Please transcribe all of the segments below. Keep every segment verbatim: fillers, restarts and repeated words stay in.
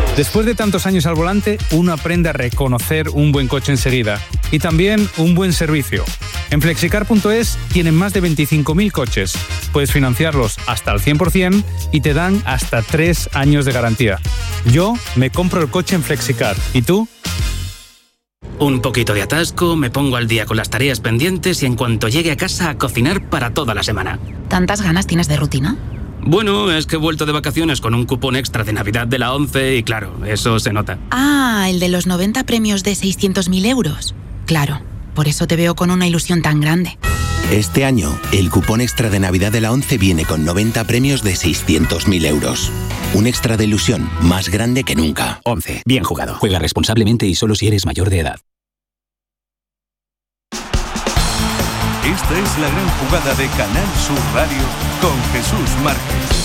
Después de tantos años al volante, uno aprende a reconocer un buen coche enseguida y también un buen servicio. En flexicar punto es tienen más de veinticinco mil coches. Puedes financiarlos hasta al cien por ciento y te dan hasta tres años de garantía. Yo me compro el coche en Flexicar. ¿Y tú? Un poquito de atasco, me pongo al día con las tareas pendientes y en cuanto llegue a casa a cocinar para toda la semana. ¿Tantas ganas tienes de rutina? Bueno, es que he vuelto de vacaciones con un cupón extra de Navidad de la ONCE y claro, eso se nota. Ah, el de los noventa premios de seiscientos mil euros. Claro, por eso te veo con una ilusión tan grande. Este año, el cupón extra de Navidad de la ONCE viene con noventa premios de seiscientos mil euros. Un extra de ilusión más grande que nunca. ONCE. Bien jugado. Juega responsablemente y solo si eres mayor de edad. Esta es la gran jugada de Canal Sur Radio con Jesús Márquez.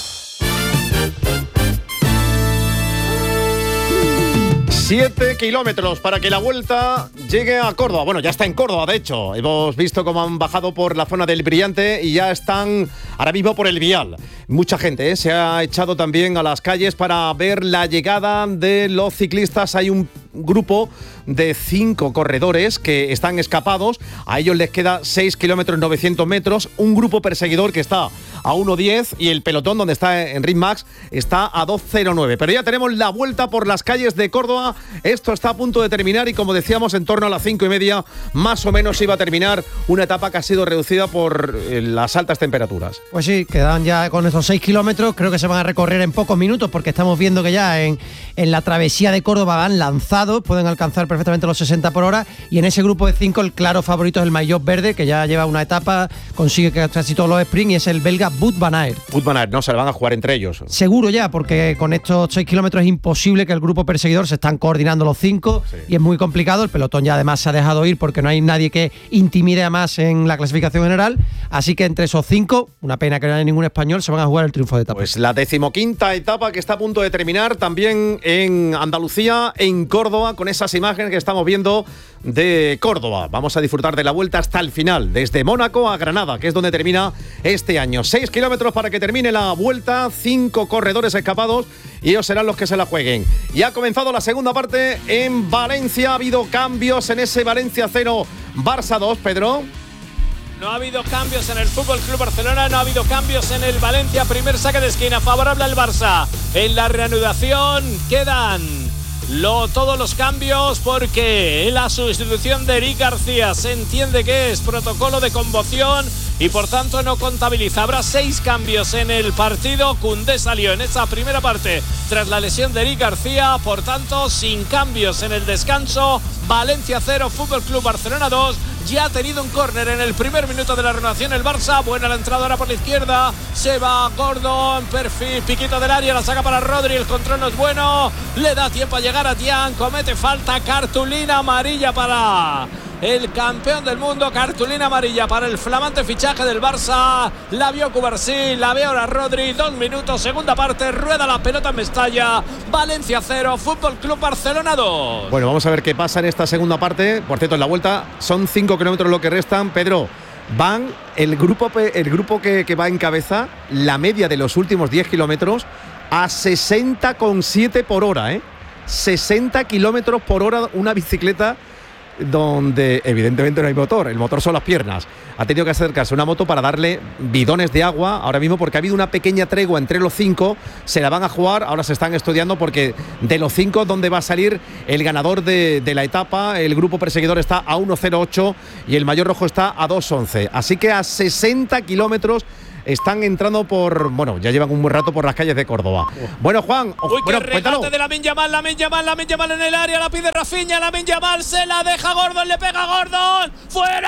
Siete kilómetros para que la Vuelta llegue a Córdoba. Bueno, ya está en Córdoba, de hecho. Hemos visto cómo han bajado por la zona del Brillante y ya están ahora mismo por el Vial. Mucha gente ¿eh? se ha echado también a las calles para ver la llegada de los ciclistas. Hay un grupo de cinco corredores que están escapados. A ellos les queda seis kilómetros novecientos metros. Un grupo perseguidor que está a uno diez y el pelotón donde está Enric Mas está a dos cero nueve. Pero ya tenemos la Vuelta por las calles de Córdoba. Esto está a punto de terminar y como decíamos en torno a las cinco y media más o menos iba a terminar una etapa que ha sido reducida por eh, las altas temperaturas. Pues sí, quedan ya con esos seis kilómetros, creo que se van a recorrer en pocos minutos porque estamos viendo que ya en, en la travesía de Córdoba van lanzados, pueden alcanzar perfectamente los sesenta por hora y en ese grupo de cinco el claro favorito es el Maillot Verde que ya lleva una etapa, consigue casi todos los sprints y es el belga Wout van Aert. Wout van Aert, no, se la van a jugar entre ellos. Seguro ya, porque con estos seis kilómetros es imposible que el grupo perseguidor se están coordinando los cinco sí. y es muy complicado, el pelotón ya además se ha dejado ir porque no hay nadie que intimide a más en la clasificación general, así que entre esos cinco, una pena que no haya ningún español, se van a jugar el triunfo de etapa. Pues la decimoquinta etapa que está a punto de terminar también en Andalucía, en Córdoba, con esas imágenes que estamos viendo de Córdoba. Vamos a disfrutar de la Vuelta hasta el final, desde Mónaco a Granada, que es donde termina este año. Seis kilómetros para que termine la Vuelta, cinco corredores escapados y ellos serán los que se la jueguen. Y ha comenzado la segunda parte en Valencia. Ha habido cambios en ese Valencia cero, Barça dos, Pedro. No ha habido cambios en el F C Barcelona, no ha habido cambios en el Valencia. Primer saque de esquina, favorable al Barça. En la reanudación quedan lo, todos los cambios porque en la sustitución de Eric García se entiende que es protocolo de conmoción y por tanto no contabiliza. Habrá seis cambios en el partido. Koundé salió en esa primera parte tras la lesión de Eric García, por tanto sin cambios en el descanso. Valencia cero, F C Barcelona dos. Ya ha tenido un córner en el primer minuto de la renovación el Barça. Buena la entrada ahora por la izquierda. Se va Gordon, perfil, piquito del área, la saca para Rodri. El control no es bueno. Le da tiempo a llegar a Tian. Comete falta, cartulina amarilla para el campeón del mundo. Cartulina amarilla para el flamante fichaje del Barça. La vio Cubarsí, la ve ahora Rodri. Dos minutos, segunda parte. Rueda la pelota en Mestalla. Valencia cero, F C Barcelona dos. Bueno, vamos a ver qué pasa en esta segunda parte. Por cierto, en la Vuelta son cinco kilómetros lo que restan. Pedro, van el grupo, el grupo que, que va en cabeza, la media de los últimos diez kilómetros a sesenta coma siete por hora, ¿eh? sesenta kilómetros por hora una bicicleta donde evidentemente no hay motor, el motor son las piernas. Ha tenido que acercarse una moto para darle bidones de agua ahora mismo porque ha habido una pequeña tregua entre los cinco, se la van a jugar, ahora se están estudiando porque de los cinco donde va a salir el ganador de, de la etapa. El grupo perseguidor está a uno cero ocho y el maillot rojo está a dos once, así que a sesenta kilómetros están entrando por, bueno, ya llevan un buen rato por las calles de Córdoba. Bueno, Juan, Uy, bueno, qué regate de Lamine Yamal, Lamine Yamal, Lamine Yamal en el área, la pide Rafinha, Lamine Yamal se la deja Gordon, le pega a Gordon, ¡fuera!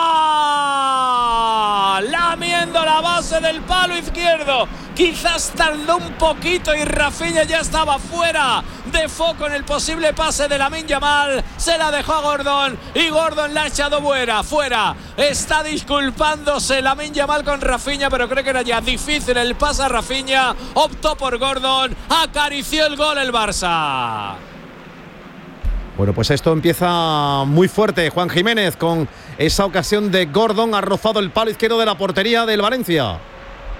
Uh. Lamiendo la base del palo izquierdo, quizás tardó un poquito y Rafinha ya estaba fuera de foco en el posible pase de Lamine Yamal, se la dejó a Gordon y Gordon la ha echado fuera, fuera, está disculpándose Lamine Yamal con Rafinha, pero creo que era ya difícil el pase a Rafinha, optó por Gordon, acarició el gol el Barça. Bueno, pues esto empieza muy fuerte, Juan Jiménez, con esa ocasión de Gordon, ha rozado el palo izquierdo de la portería del Valencia.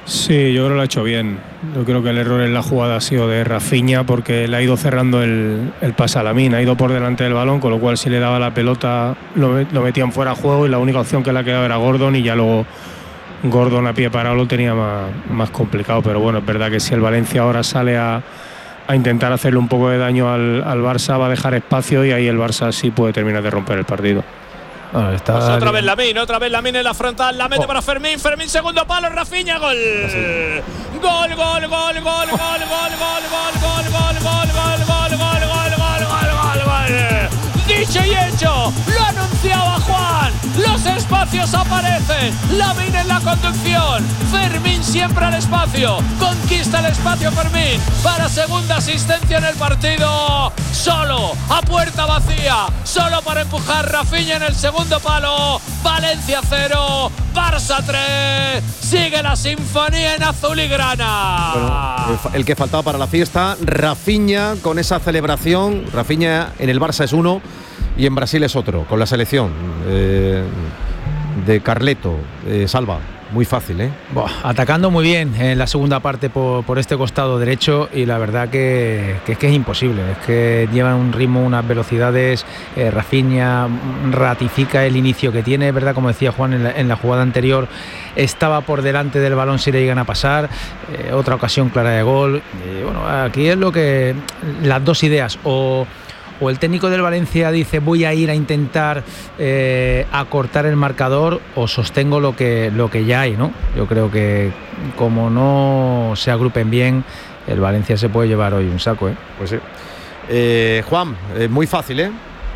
Sí, yo creo que lo ha hecho bien. Yo creo que el error en la jugada ha sido de Rafinha porque le ha ido cerrando el, el pase a Lamine, ha ido por delante del balón, con lo cual si le daba la pelota lo, lo metían fuera de juego y la única opción que le ha quedado era Gordon y ya luego Gordon a pie parado lo tenía más, más complicado. Pero bueno, es verdad que si el Valencia ahora sale a, a intentar hacerle un poco de daño al, al Barça, va a dejar espacio y ahí el Barça sí puede terminar de romper el partido. Ah, está pues otra vez Lamine, otra vez Lamine en la frontal, la mete oh. para Fermín, Fermín segundo palo, Rafinha, gol. Gol, gol, gol, gol, gol, gol, gol, gol, gol, gol, gol, gol, gol, gol, gol, gol, gol, gol, gol. Dicho y hecho, lo anunciaba Juan. Los espacios aparecen. Lamine en la conducción. Fermín siempre al espacio. Conquista el espacio Fermín para segunda asistencia en el partido. Solo, a puerta vacía. Solo para empujar Rafinha en el segundo palo. Valencia cero, Barça tres. Sigue la sinfonía en azul y grana. Bueno, el que faltaba para la fiesta, Rafinha con esa celebración. Rafinha en el Barça es uno y en Brasil es otro, con la selección eh, de Carleto, eh, Salva. Muy fácil, ¿eh? Buah, atacando muy bien en la segunda parte por, por este costado derecho y la verdad que, que es que es imposible, es que llevan un ritmo, unas velocidades, eh, Rafinha ratifica el inicio que tiene, es verdad, como decía Juan en la, en la jugada anterior, estaba por delante del balón si le llegan a pasar, eh, otra ocasión clara de gol, eh, bueno, aquí es lo que, las dos ideas, o... o el técnico del Valencia dice voy a ir a intentar eh, acortar el marcador o sostengo lo que, lo que ya hay, ¿no? Yo creo que como no se agrupen bien, el Valencia se puede llevar hoy un saco, ¿eh? Pues sí. Eh, Juan, eh, muy fácil, ¿eh?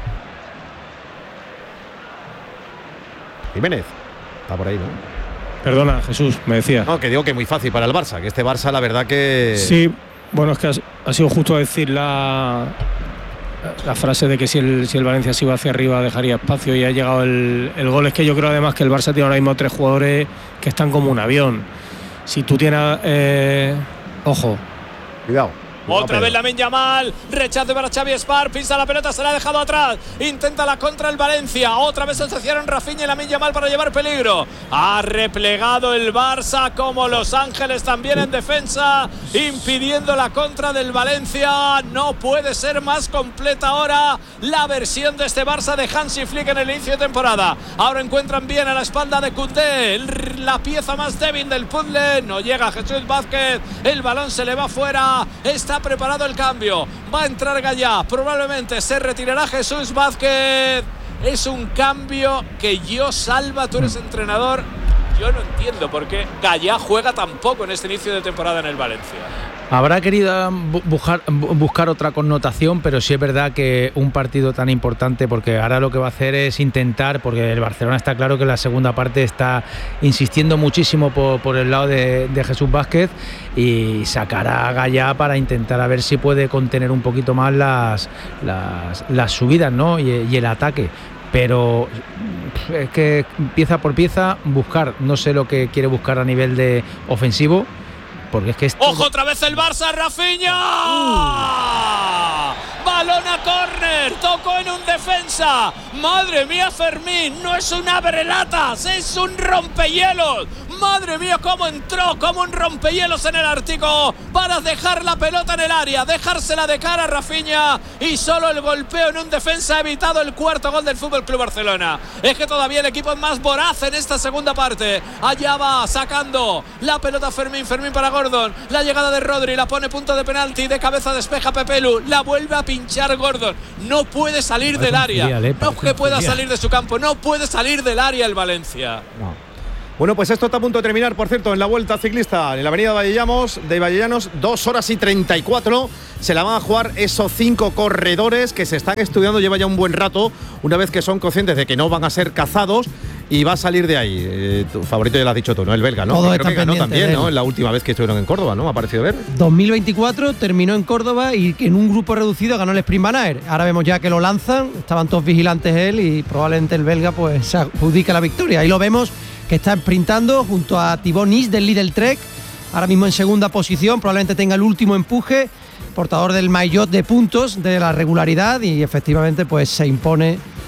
Jiménez, está por ahí, ¿no? Perdona, Jesús, me decía. No, que digo que muy fácil para el Barça, que este Barça la verdad que... Sí, bueno, es que ha, ha sido justo decir la... la frase de que si el, si el Valencia se iba hacia arriba dejaría espacio y ha llegado el, el gol. Es que yo creo además que el Barça tiene ahora mismo tres jugadores que están como un avión. Si tú tienes... Eh, ojo. Cuidado. Otra vez Lamine Yamal, rechazo para Xavi Espar, pisa la pelota, se la ha dejado atrás, intenta la contra el Valencia, otra vez asociaron Rafinha y Lamine Yamal para llevar peligro. Ha replegado el Barça como Los Ángeles también en defensa, impidiendo la contra del Valencia. No puede ser más completa ahora la versión de este Barça de Hansi Flick en el inicio de temporada. Ahora encuentran bien a la espalda de Koundé, la pieza más débil del puzzle, no llega Jesús Vázquez, el balón se le va fuera, está preparado el cambio, va a entrar Gallá, probablemente se retirará Jesús Vázquez. Es un cambio que yo, Salva, tú eres entrenador, yo no entiendo por qué Gallá juega tan poco en este inicio de temporada en el Valencia. Habrá querido buscar, buscar otra connotación, pero sí es verdad que un partido tan importante, porque ahora lo que va a hacer es intentar, porque el Barcelona está claro que en la segunda parte está insistiendo muchísimo por, por el lado de, de Jesús Vázquez y sacará a Gallá para intentar a ver si puede contener un poquito más las, las, las subidas, ¿no? y, y el ataque. Pero es que pieza por pieza buscar, no sé lo que quiere buscar a nivel de ofensivo, porque es que es todo... ¡Ojo otra vez el Barça, Rafinha! Uh. Balón a córner, tocó en un defensa. Madre mía, Fermín, no es un abrelatas, es un rompehielos. Madre mía, cómo entró, como un rompehielos en el Ártico para dejar la pelota en el área, dejársela de cara a Rafinha, y solo el golpeo en un defensa ha evitado el cuarto gol del F C Barcelona. Es que todavía el equipo es más voraz en esta segunda parte. Allá va sacando la pelota Fermín, Fermín para Gordon, la llegada de Rodri, la pone punto de penalti, de cabeza despeja Pepelu, la vuelve a pinchar Gordon, no puede salir del área, no que pueda salir de su campo, no puede salir del área el Valencia. No. Bueno, pues esto está a punto de terminar, por cierto, en la Vuelta Ciclista, en la avenida Vallellanos, de Vallellanos, dos horas y treinta y cuatro. Se la van a jugar esos cinco corredores que se están estudiando, lleva ya un buen rato, una vez que son conscientes de que no van a ser cazados, y va a salir de ahí. Eh, tu favorito ya lo has dicho tú, ¿no? El belga, ¿no? Todo Creo que ganó también, ¿no? En la última vez que estuvieron en Córdoba, ¿no? Me ha parecido ver. dos mil veinticuatro terminó en Córdoba y en un grupo reducido ganó el Sprint Banaer. Ahora vemos ya que lo lanzan, estaban todos vigilantes él y probablemente el belga pues se adjudica la victoria. Ahí lo vemos que está sprintando junto a Thibaut Nis del Lidl Trek, ahora mismo en segunda posición, probablemente tenga el último empuje, portador del maillot de puntos de la regularidad, y efectivamente pues se impone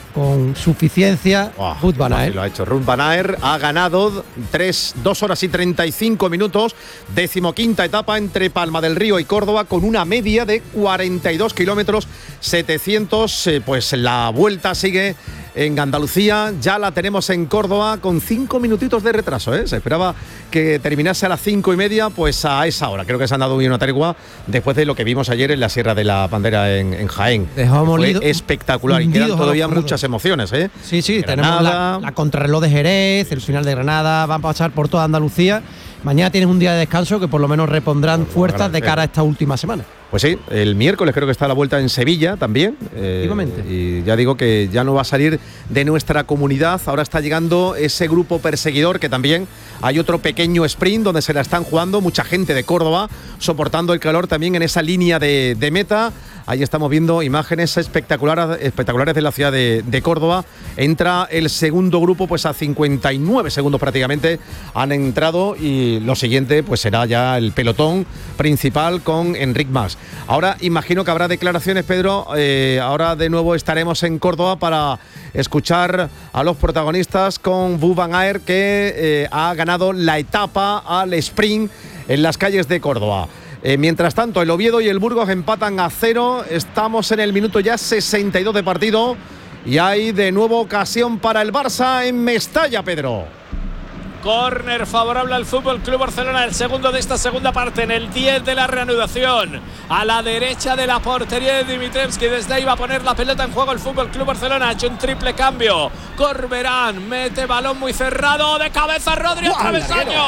con suficiencia Oh, Wout van Aert. Lo ha hecho Ruud van Aert, ha ganado tres, dos horas y treinta y cinco minutos, decimoquinta etapa entre Palma del Río y Córdoba, con una media de cuarenta y dos kilómetros setecientos. Eh, pues la vuelta sigue en Andalucía, ya la tenemos en Córdoba con cinco minutitos de retraso, ¿eh? Se esperaba que terminase a las cinco y media, pues a esa hora. Creo que se han dado bien una tregua después de lo que vimos ayer en la Sierra de la Bandera en, en Jaén. Dejamos Fue lido, espectacular y quedan todavía muchas emociones, ¿eh? Sí, sí, Granada. tenemos la, la contrarreloj de Jerez, el final de Granada, van a pasar por toda Andalucía. Mañana tienes un día de descanso que por lo menos repondrán pues fuerzas de cara a esta última semana. Pues sí, el miércoles creo que está la vuelta en Sevilla también. Eh, y ya digo que ya no va a salir de nuestra comunidad. Ahora está llegando ese grupo perseguidor, que también hay otro pequeño sprint donde se la están jugando mucha gente de Córdoba, soportando el calor también en esa línea de, de meta. Ahí estamos viendo imágenes espectaculares, espectaculares de la ciudad de, de Córdoba. Entra el segundo grupo, pues a cincuenta y nueve segundos prácticamente han entrado, y lo siguiente pues será ya el pelotón principal con Enric Mas. Ahora imagino que habrá declaraciones, Pedro. Eh, ahora de nuevo estaremos en Córdoba para escuchar a los protagonistas con Wout van Aert, que eh, ha ganado la etapa al sprint en las calles de Córdoba. Eh, mientras tanto, el Oviedo y el Burgos empatan a cero. Estamos en el minuto ya sesenta y dos de partido y hay de nuevo ocasión para el Barça en Mestalla, Pedro. Córner favorable al Fútbol Club Barcelona, el segundo de esta segunda parte, en el diez de la reanudación, a la derecha de la portería de Dimitrescu. Desde ahí va a poner la pelota en juego el Fútbol Club Barcelona. Ha hecho un triple cambio. Corberán mete balón muy cerrado, de cabeza Rodri al travesaño.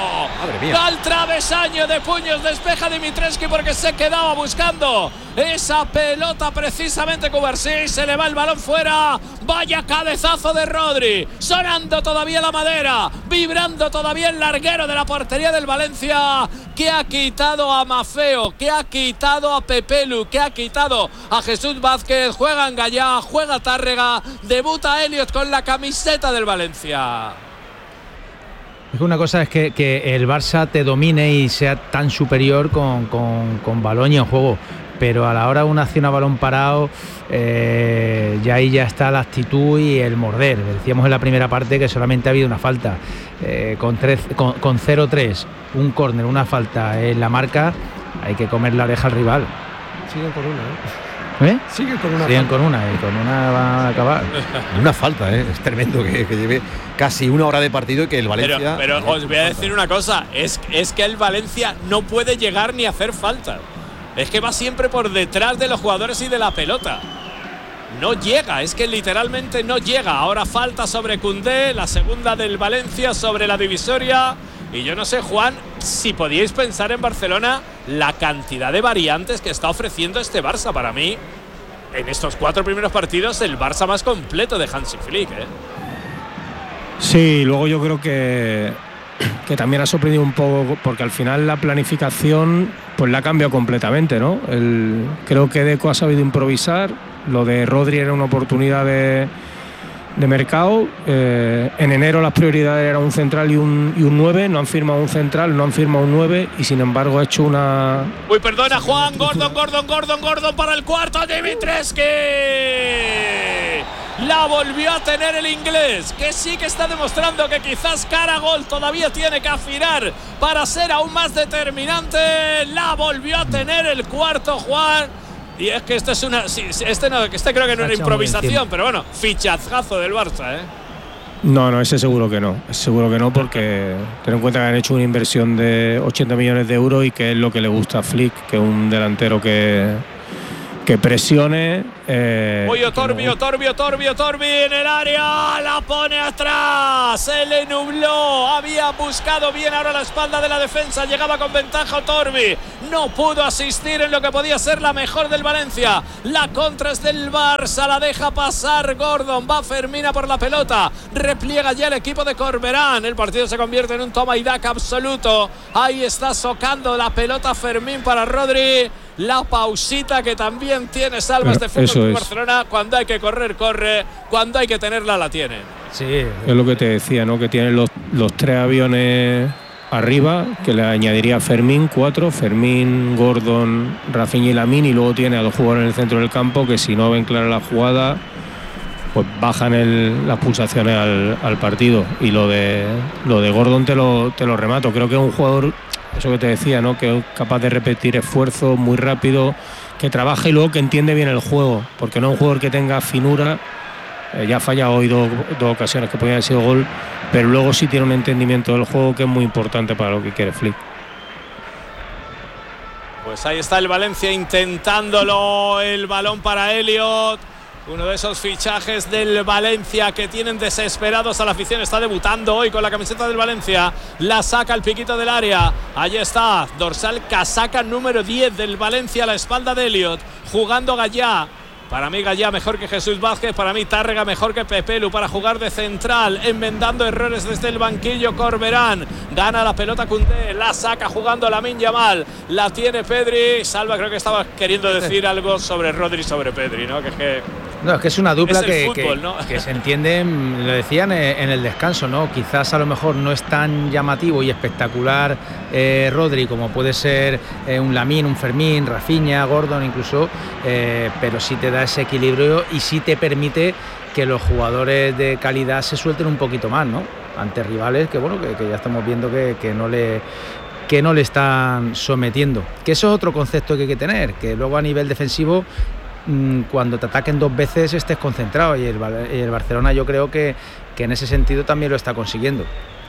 Al travesaño de puños, despeja Dimitrescu porque se quedaba buscando esa pelota precisamente Cubarsí. Se le va el balón fuera. Vaya cabezazo de Rodri, sonando todavía la madera, vibrando todavía el larguero de la portería del Valencia, que ha quitado a Mafeo, que ha quitado a Pepelu, que ha quitado a Jesús Vázquez. Juega Engallá, juega Tárrega, debuta Elliot con la camiseta del Valencia. Es que una cosa es que, que el Barça te domine y sea tan superior con, con, con balón y en juego, pero a la hora de una acción a balón parado, eh, ya ahí ya está la actitud y el morder. Decíamos en la primera parte que solamente ha habido una falta. Eh, con, tres, con, con cero tres, un córner, una falta en la marca, hay que comer la oreja al rival. Siguen con una, ¿eh? ¿Eh? Siguen con una. Siguen con una y con una van a acabar. Una falta, ¿eh? Es tremendo que, que lleve casi una hora de partido y que el Valencia. Pero, pero os voy a decir una cosa: es, es que el Valencia no puede llegar ni hacer falta. Es que va siempre por detrás de los jugadores y de la pelota. No llega, es que literalmente no llega. Ahora falta sobre Koundé, la segunda del Valencia sobre la divisoria. Y yo no sé, Juan, si podíais pensar en Barcelona la cantidad de variantes que está ofreciendo este Barça. Para mí, en estos cuatro primeros partidos, el Barça más completo de Hansi Flick, ¿eh? Sí, luego yo creo que, que también ha sorprendido un poco, porque al final la planificación pues la ha cambiado completamente, ¿no? El, creo que Deco ha sabido improvisar. Lo de Rodri era una oportunidad de, de mercado. Eh, en enero las prioridades eran un central y un, y un nueve. No han firmado un central, no han firmado un nueve, y sin embargo ha hecho una... Uy, perdona, Juan. Gordon, Gordon, Gordon, Gordon para el cuarto. Dimitrescu la volvió a tener el inglés, que sí que está demostrando que quizás cara a gol todavía tiene que afinar para ser aún más determinante. La volvió a tener el cuarto, Juan. Y es que esto es una... Sí, este, no, este creo que no era improvisación, pero bueno, fichazazo del Barça, ¿eh? No, no, ese seguro que no. Ese seguro que no, porque ten en cuenta que han hecho una inversión de ochenta millones de euros y que es lo que le gusta a Flick, que es un delantero que, que presione. Eh, Oye, Otorbi, no. Otorbi, Otorbi, Otorbi en el área, la pone atrás, se le nubló, había buscado bien ahora la espalda de la defensa, llegaba con ventaja Otorbi, no pudo asistir en lo que podía ser la mejor del Valencia. La contra es del Barça, la deja pasar Gordon, va Fermina por la pelota, repliega ya el equipo de Corberán, el partido se convierte en un toma y daca absoluto. Ahí está socando la pelota Fermín para Rodri, la pausita que también tiene Salvas de Fútbol Club Barcelona. Cuando hay que correr, corre, cuando hay que tenerla, la tiene. Sí, es lo que te decía, ¿no? Que tiene los, los tres aviones arriba, que le añadiría Fermín, cuatro, Fermín, Gordon, Rafinha y Lamine, y luego tiene a los jugadores en el centro del campo que si no ven clara la jugada pues bajan el, las pulsaciones al, al partido. Y lo de lo de Gordon te lo, te lo remato. Creo que es un jugador, eso que te decía, ¿no? Que es capaz de repetir esfuerzos muy rápido, que trabaja y luego que entiende bien el juego, porque no es un jugador que tenga finura. Eh, ya ha fallado hoy dos, dos ocasiones que podían haber sido gol, pero luego sí tiene un entendimiento del juego que es muy importante para lo que quiere Flick. Pues ahí está el Valencia intentándolo, el balón para Elliot. Uno de esos fichajes del Valencia que tienen desesperados a la afición. Está debutando hoy con la camiseta del Valencia. La saca el piquito del área. Allí está, dorsal casaca número diez del Valencia a la espalda de Elliot. Jugando Gallá. Para mí Gallá mejor que Jesús Vázquez. Para mí Tárrega mejor que Pepelu para jugar de central. Enmendando errores desde el banquillo Corberán. Gana la pelota Koundé. La saca jugando Lamine Yamal. La tiene Pedri. Salva, creo que estaba queriendo decir algo sobre Rodri, sobre Pedri, ¿no? Que es que... No, es que es una dupla es que, fútbol, que, ¿no? que se entiende, lo decían en el descanso, ¿no? Quizás a lo mejor no es tan llamativo y espectacular eh, Rodri como puede ser eh, un Lamine, un Fermín, Rafinha, Gordon incluso, eh, pero sí te da ese equilibrio y sí te permite que los jugadores de calidad se suelten un poquito más, ¿no? Ante rivales que, bueno, que, que ya estamos viendo que, que no le... que no le están sometiendo. Que eso es otro concepto que hay que tener, que luego a nivel defensivo, cuando te ataquen dos veces estés concentrado, y el, y el Barcelona yo creo que, que en ese sentido también lo está consiguiendo.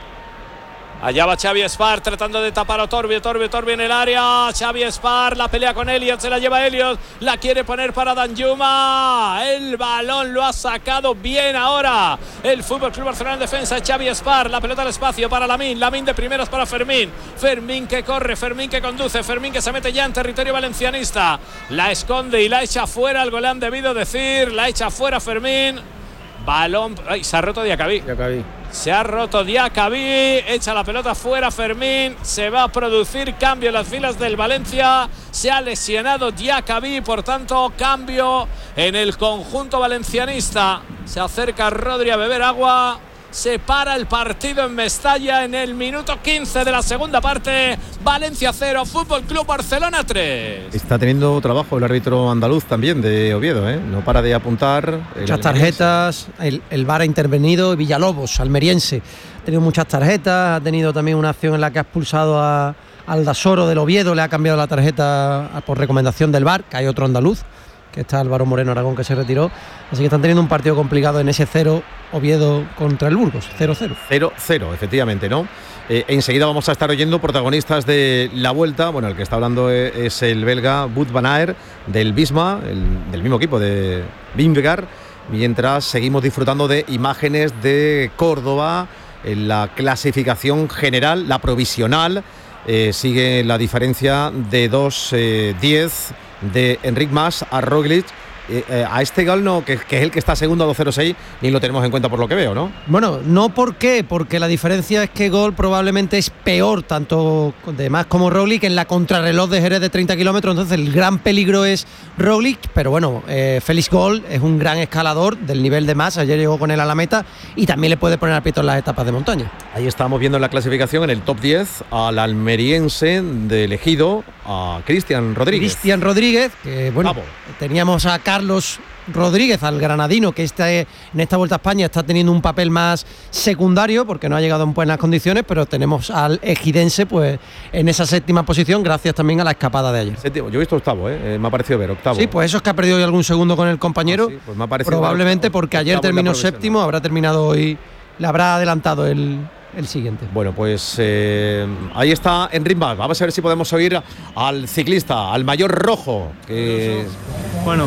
Allá va Xavi Espar tratando de tapar a Torbi, Torbi, Torbi en el área. Xavi Espar, la pelea con Elliot, se la lleva Elliot, la quiere poner para Danjuma. El balón lo ha sacado bien ahora el F C Barcelona en defensa. Xavi Espar, la pelota al espacio para Lamine, Lamine de primeras para Fermín. Fermín que corre, Fermín que conduce, Fermín que se mete ya en territorio valencianista. La esconde y la echa fuera, algo le han debido decir. La echa fuera Fermín. Balón, ay, se ha roto Diacabí. Diacabí. Se ha roto Diacabí, echa la pelota fuera Fermín, se va a producir cambio en las filas del Valencia, se ha lesionado Diacabí, por tanto cambio en el conjunto valencianista. Se acerca Rodri a beber agua. Se para el partido en Mestalla en el minuto quince de la segunda parte. Valencia cero, Fútbol Club Barcelona tres. Está teniendo trabajo el árbitro andaluz también de Oviedo, ¿eh? No para de apuntar. Muchas tarjetas, el, el V A R ha intervenido. Villalobos, almeriense, ha tenido muchas tarjetas. Ha tenido también una acción en la que ha expulsado a Aldasoro del Oviedo. Le ha cambiado la tarjeta por recomendación del V A R, que hay otro andaluz, que está Álvaro Moreno Aragón, que se retiró. Así que están teniendo un partido complicado en ese cero Oviedo contra el Burgos, cero cero. cero cero, efectivamente, ¿no? Eh, enseguida vamos a estar oyendo protagonistas de la vuelta. Bueno, el que está hablando es, es el belga Wout van Aert del Visma, el, del mismo equipo de Vingegaard, mientras seguimos disfrutando de imágenes de Córdoba en la clasificación general, la provisional. Eh, sigue la diferencia de dos diez de Enric Mas a Roglic. Eh, eh, a este gol no, que, que es el que está segundo a dos cero seis, ni lo tenemos en cuenta por lo que veo, ¿no? Bueno, no, ¿por qué? Porque la diferencia es que Gol probablemente es peor, tanto de Mas como Roglic, en la contrarreloj de Jerez de treinta kilómetros. Entonces el gran peligro es Roglic, pero bueno, eh, Félix Gol es un gran escalador del nivel de Mas. Ayer llegó con él a la meta y también le puede poner al pito en las etapas de montaña. Ahí estamos viendo en la clasificación, en el top diez, al almeriense de elegido, a Cristian Rodríguez. Cristian Rodríguez, que bueno, Bravo. Teníamos a Carlos Rodríguez, al granadino, que este, en esta Vuelta a España está teniendo un papel más secundario porque no ha llegado en buenas condiciones, pero tenemos al ejidense pues en esa séptima posición, gracias también a la escapada de ayer. Séptimo, yo he visto octavo, ¿eh? Me ha parecido ver octavo. Sí, pues eso es que ha perdido hoy algún segundo con el compañero, ah, sí, pues me ha parecido probablemente ver, porque ayer terminó séptimo, habrá terminado hoy, le habrá adelantado el... el siguiente. Bueno, pues eh, ahí está Enric Mas. Vamos a ver si podemos oír al ciclista, al mayor rojo. Que... Bueno,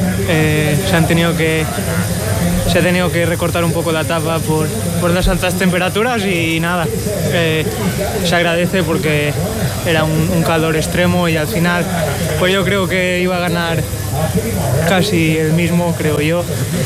eh, se han tenido que se ha tenido que recortar un poco la etapa por, por las altas temperaturas y nada, eh, se agradece porque era un, un calor extremo y al final pues yo creo que iba a ganar casi el mismo, creo yo,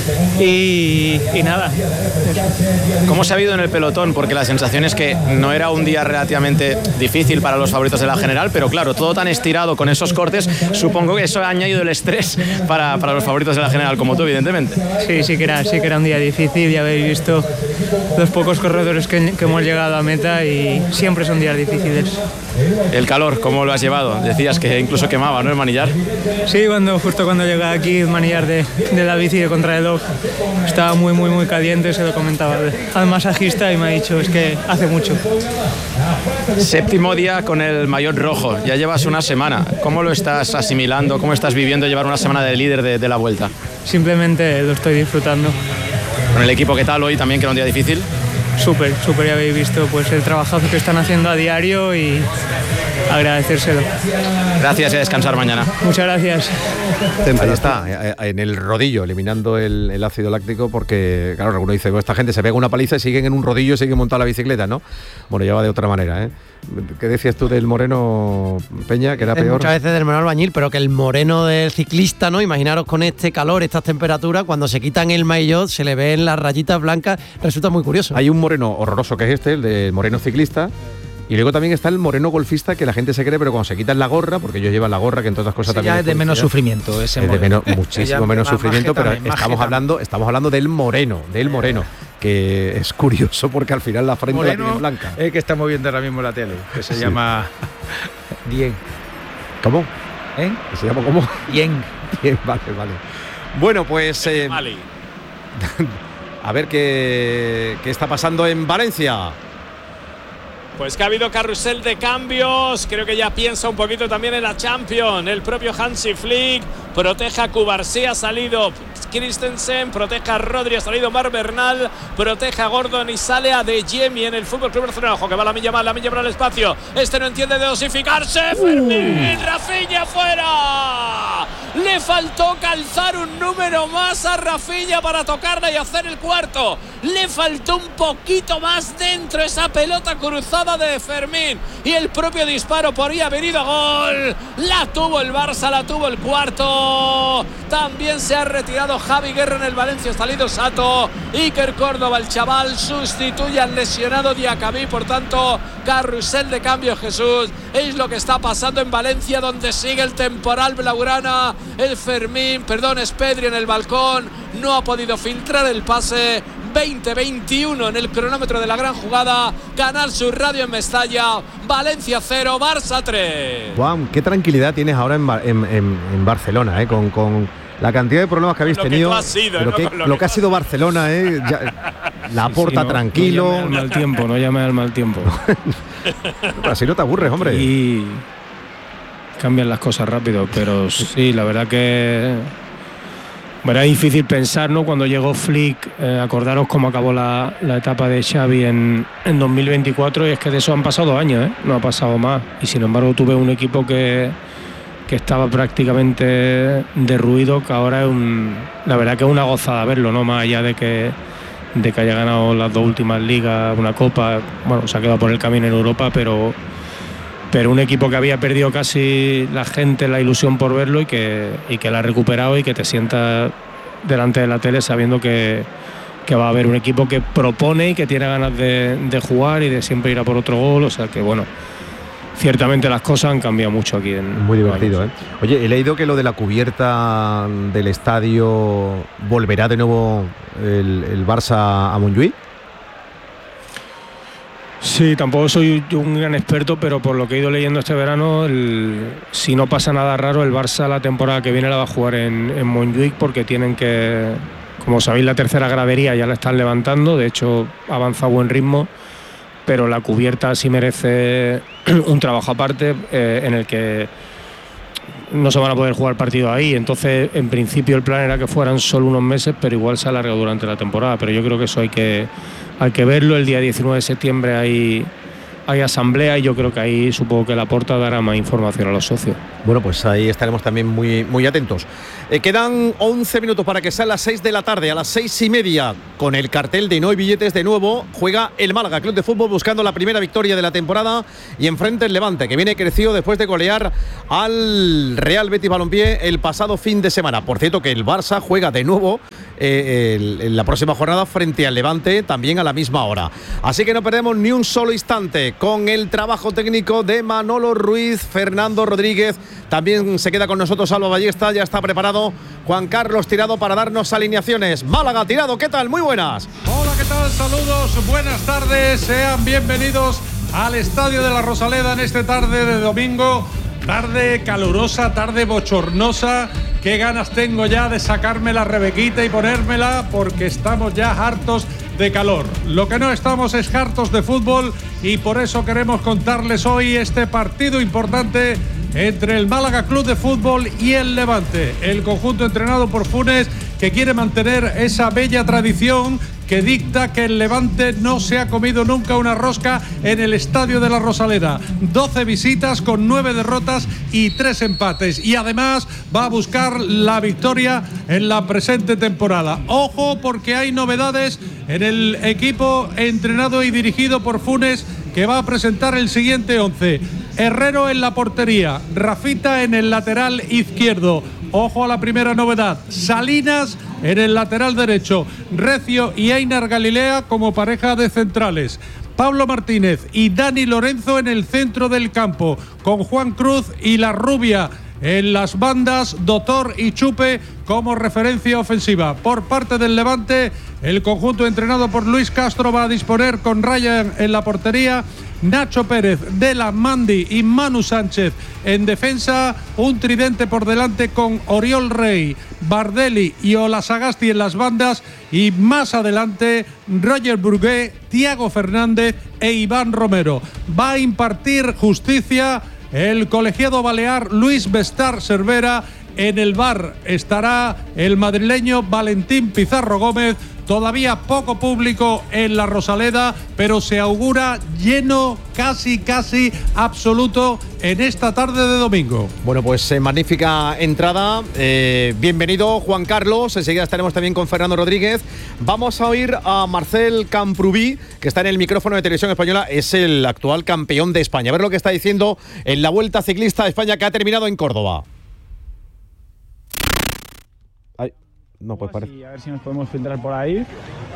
y, y nada. ¿Cómo se ha habido en el pelotón? Porque la sensación es que no era un día relativamente difícil para los favoritos de la general, pero claro, todo tan estirado con esos cortes, supongo que eso ha añadido el estrés para, para los favoritos de la general, como tú, evidentemente. Sí, sí que era, sí que era un día difícil, ya habéis visto los pocos corredores que, que hemos llegado a meta y siempre son días difíciles. El calor, ¿cómo lo has llevado? Decías que incluso quemaba, ¿no?, el manillar. Sí, cuando, justo cuando llegué aquí, el manillar de, de la bici de contrarreloj estaba muy, muy, muy caliente, se lo comentaba al masajista y me ha dicho, es que hace mucho. Séptimo día con el maillot rojo, ya llevas una semana. ¿Cómo lo estás asimilando? ¿Cómo estás viviendo llevar una semana de líder de, de la Vuelta? Simplemente lo estoy disfrutando. ¿Con el equipo qué tal hoy también, que era un día difícil? Súper, súper, ya habéis visto pues el trabajazo que están haciendo a diario y agradecérselo. Gracias y a descansar mañana. Muchas gracias. Ahí está, en el rodillo, eliminando el, el ácido láctico, porque, claro, alguno dice, esta gente se pega una paliza y siguen en un rodillo y siguen montando la bicicleta, ¿no? Bueno, ya va de otra manera, ¿eh? ¿Qué decías tú del Moreno, Peña, que era peor? Muchas veces del Moreno albañil, pero que el Moreno del ciclista, ¿no? Imaginaros con este calor, estas temperaturas, cuando se quitan el maillot, se le ven las rayitas blancas, resulta muy curioso. Hay un Moreno horroroso que es este, el del Moreno ciclista. Y luego también está el moreno golfista, que la gente se cree, pero cuando se quitan la gorra, porque ellos llevan la gorra, que en todas las cosas sí, también ya es de menos sufrimiento ese es de moreno. menos, muchísimo menos sufrimiento, pero también, estamos hablando, estamos hablando del moreno, del moreno, que es curioso porque al final la frente moreno la tiene blanca. Es que estamos viendo ahora mismo en la tele, que se sí. llama Dien. ¿Cómo? ¿Eh? ¿Que se llama cómo? Dien. Dien, vale, vale. Bueno, pues eh, a ver qué, qué está pasando en Valencia. Pues que ha habido carrusel de cambios, creo que ya piensa un poquito también en la Champions. El propio Hansi Flick protege a Cubarsí, ha salido Christensen, protege a Rodri, ha salido Mar Bernal, protege a Gordon y sale a De Jemi en el Fútbol Club Barcelona. Ojo que va la milla más, la milla para el espacio. Este no entiende de dosificarse. Fermín, uh. Rafinha fuera. Le faltó calzar un número más a Rafinha para tocarla y hacer el cuarto. Le faltó un poquito más dentro esa pelota cruzada de Fermín y el propio disparo podría haber ido a gol. La tuvo el Barça, la tuvo el cuarto. También se ha retirado Javi Guerra en el Valencia, ha salido Sato. Iker Córdoba, el chaval, sustituye al lesionado Diacabí. Por tanto, carrusel de cambio, Jesús. Es lo que está pasando en Valencia, donde sigue el temporal blaugrana. El Fermín, perdón, es Pedri en el balcón. No ha podido filtrar el pase. veinte veintiuno en el cronómetro de la gran jugada. Canal Sur Radio en Mestalla. Valencia cero, Barça tres. Juan, qué tranquilidad tienes ahora en, en, en, en Barcelona, ¿eh? con, con la cantidad de problemas que habéis lo tenido. Que sido, pero ¿no? que, lo, lo que, que ha sido Barcelona, ¿eh? Ya, la Porta sí, sí, no, tranquilo. No llame al mal tiempo, no llame al mal tiempo. Así no te aburres, hombre. Y cambian las cosas rápido, pero sí, la verdad que bueno, es difícil pensar, ¿no? Cuando llegó Flick, eh, acordaros cómo acabó la, la etapa de Xavi en, en dos mil veinticuatro, y es que de eso han pasado dos años, ¿eh? No ha pasado más. Y sin embargo tuve un equipo que, que estaba prácticamente derruido, que ahora es un, la verdad que es una gozada verlo, ¿no? Más allá de que, de que haya ganado las dos últimas ligas, una copa, bueno, se ha quedado por el camino en Europa, pero... pero un equipo que había perdido casi la gente la ilusión por verlo y que, y que la ha recuperado y que te sientas delante de la tele sabiendo que, que va a haber un equipo que propone y que tiene ganas de, de jugar y de siempre ir a por otro gol. O sea que bueno, ciertamente las cosas han cambiado mucho aquí en muy divertido, ¿eh? Oye, he leído que lo de la cubierta del estadio volverá de nuevo el, el Barça a Montjuïc. Sí, tampoco soy un gran experto, pero por lo que he ido leyendo este verano, el, si no pasa nada raro, el Barça la temporada que viene la va a jugar en, en Montjuïc, porque tienen que, como sabéis, la tercera gradería ya la están levantando, de hecho avanza a buen ritmo, pero la cubierta sí merece un trabajo aparte eh, en el que no se van a poder jugar partido ahí. Entonces, en principio el plan era que fueran solo unos meses, pero igual se alarga durante la temporada, pero yo creo que eso hay que Hay que verlo. El día diecinueve de septiembre hay, hay asamblea y yo creo que ahí supongo que Laporta dará más información a los socios. Bueno, pues ahí estaremos también muy, muy atentos. Eh, quedan once minutos para que sean las seis de la tarde. A las seis y media, con el cartel de No hay billetes de nuevo, juega el Málaga Club de Fútbol buscando la primera victoria de la temporada y enfrente el Levante, que viene crecido después de golear al Real Betis Balompié el pasado fin de semana. Por cierto, que el Barça juega de nuevo eh, el, en la próxima jornada frente al Levante, también a la misma hora. Así que no perdemos ni un solo instante con el trabajo técnico de Manolo Ruiz, Fernando Rodríguez. También se queda con nosotros Alba Ballesta, ya está preparado Juan Carlos Tirado para darnos alineaciones. Málaga, Tirado, ¿qué tal? Muy buenas. Hola, ¿qué tal? Saludos, buenas tardes, sean bienvenidos al Estadio de la Rosaleda en esta tarde de domingo. Tarde calurosa, tarde bochornosa. Qué ganas tengo ya de sacarme la rebequita y ponérmela, porque estamos ya hartos de calor. Lo que no estamos es hartos de fútbol, y por eso queremos contarles hoy este partido importante entre el Málaga Club de Fútbol y el Levante. El conjunto entrenado por Funes, que quiere mantener esa bella tradición que dicta que el Levante no se ha comido nunca una rosca en el Estadio de la Rosaleda. doce visitas con nueve derrotas y tres empates. Y además va a buscar la victoria en la presente temporada. Ojo, porque hay novedades en el equipo entrenado y dirigido por Funes, que va a presentar el siguiente once. Herrero en la portería, Rafita en el lateral izquierdo. Ojo a la primera novedad: Salinas en el lateral derecho, Recio y Einar Galilea como pareja de centrales, Pablo Martínez y Dani Lorenzo en el centro del campo, con Juan Cruz y La Rubia en las bandas, Doctor y Chupe como referencia ofensiva. Por parte del Levante, el conjunto entrenado por Luis Castro va a disponer con Ryan en la portería, Nacho Pérez, Dela, Mandi y Manu Sánchez en defensa, un tridente por delante con Oriol Rey, Bardelli y Olasagasti en las bandas, y más adelante Roger Burgué, Thiago Fernández e Iván Romero. Va a impartir justicia el colegiado balear Luis Bestar Cervera. En el V A R estará el madrileño Valentín Pizarro Gómez. Todavía poco público en la Rosaleda, pero se augura lleno casi, casi absoluto en esta tarde de domingo. Bueno, pues eh, magnífica entrada. Eh, bienvenido, Juan Carlos. Enseguida estaremos también con Fernando Rodríguez. Vamos a oír a Marcel Camprubí, que está en el micrófono de Televisión Española. Es el actual campeón de España. A ver lo que está diciendo en la Vuelta Ciclista de España, que ha terminado en Córdoba. No, pues parece. Y a ver si nos podemos filtrar por ahí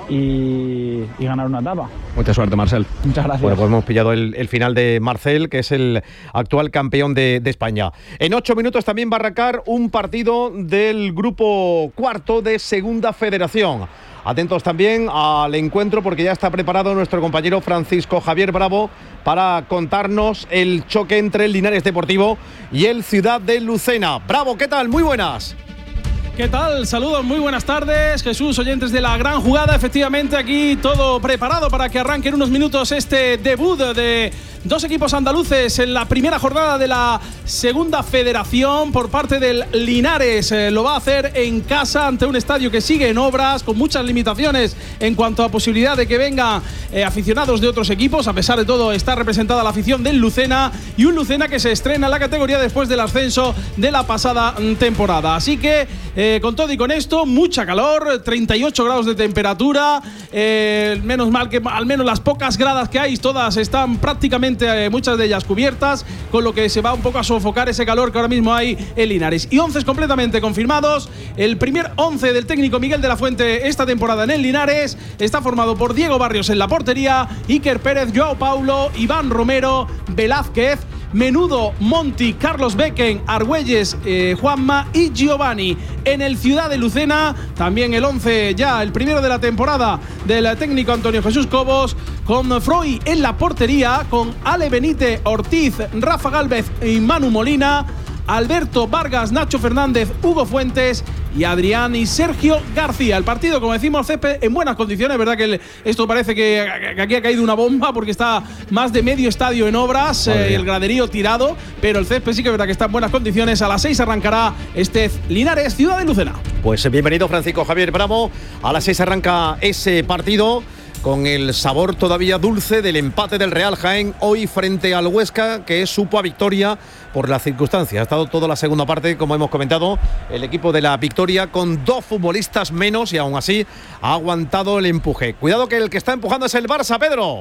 y, y ganar una etapa. Mucha suerte, Marcel. Muchas gracias. Bueno, pues hemos pillado el, el final de Marcel, que es el actual campeón de, de España. En ocho minutos también va a arrancar un partido del grupo cuarto de Segunda Federación. Atentos también al encuentro, porque ya está preparado nuestro compañero Francisco Javier Bravo para contarnos el choque entre el Linares Deportivo y el Ciudad de Lucena. Bravo, ¿qué tal? Muy buenas. ¿Qué tal? Saludos, muy buenas tardes, Jesús, oyentes de La Gran Jugada. Efectivamente, aquí todo preparado para que arranque en unos minutos este debut de dos equipos andaluces en la primera jornada de la Segunda Federación. Por parte del Linares, eh, lo va a hacer en casa ante un estadio que sigue en obras, con muchas limitaciones en cuanto a posibilidad de que vengan eh, aficionados de otros equipos. A pesar de todo, está representada la afición del Lucena, y un Lucena que se estrena en la categoría después del ascenso de la pasada temporada. Así que eh, con todo y con esto, mucha calor, treinta y ocho grados de temperatura, eh, menos mal que al menos las pocas gradas que hay, todas están prácticamente, eh, muchas de ellas cubiertas, con lo que se va un poco a sofocar ese calor que ahora mismo hay en Linares. Y once completamente confirmados. El primer once del técnico Miguel de la Fuente esta temporada en el Linares está formado por Diego Barrios en la portería, Iker Pérez, Joao Paulo, Iván Romero, Velázquez, Menudo, Monti, Carlos Becken, Argüelles, eh, Juanma y Giovanni. En el Ciudad de Lucena, también el once ya, el primero de la temporada del técnico Antonio Jesús Cobos, con Freud en la portería, con Ale Benítez, Ortiz, Rafa Gálvez y Manu Molina, Alberto Vargas, Nacho Fernández, Hugo Fuentes y Adrián y Sergio García. El partido, como decimos, césped en buenas condiciones. Es verdad que el, esto parece que, que aquí ha caído una bomba, porque está más de medio estadio en obras, eh, el graderío tirado, pero el césped sí que es verdad que está en buenas condiciones. A las seis arrancará este Linares, Ciudad de Lucena. Pues bienvenido, Francisco Javier Bravo. A las seis arranca ese partido, con el sabor todavía dulce del empate del Real Jaén hoy frente al Huesca, que supo a victoria por las circunstancias. Ha estado toda la segunda parte, como hemos comentado, el equipo de la victoria con dos futbolistas menos, y aún así ha aguantado el empuje. Cuidado, que el que está empujando es el Barça, Pedro.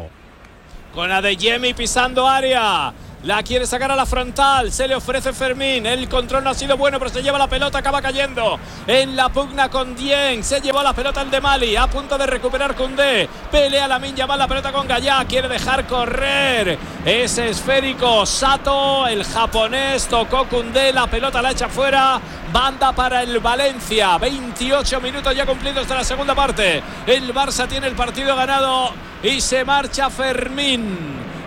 Con Adeyemi pisando área. La quiere sacar a la frontal, se le ofrece Fermín, el control no ha sido bueno, pero se lleva la pelota, acaba cayendo en la pugna con Dieng, se llevó la pelota el de Mali, a punto de recuperar Koundé, pelea Lamine Yamal la pelota con Gallá, quiere dejar correr ese esférico, Sato, el japonés, tocó Koundé, la pelota la echa fuera, banda para el Valencia, veintiocho minutos ya cumplidos de la segunda parte, el Barça tiene el partido ganado y se marcha Fermín.